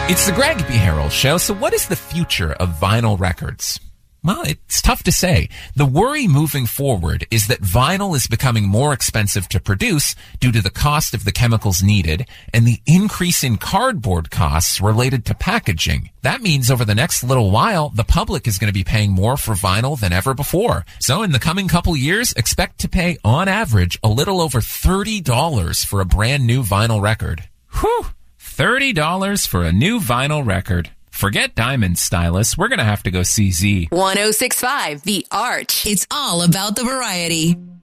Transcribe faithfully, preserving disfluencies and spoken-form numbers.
It's the Greg B. Harrell Show. So what is the future of vinyl records? Well, it's tough to say. The worry moving forward is that vinyl is becoming more expensive to produce due to the cost of the chemicals needed and the increase in cardboard costs related to packaging. That means over the next little while, the public is going to be paying more for vinyl than ever before. So in the coming couple years, expect to pay, on average, a little over thirty dollars for a brand new vinyl record. Whew! thirty dollars for a new vinyl record. Forget Diamond Stylus. We're going to have to go see Z. one oh six point five The Arch. It's all about the variety.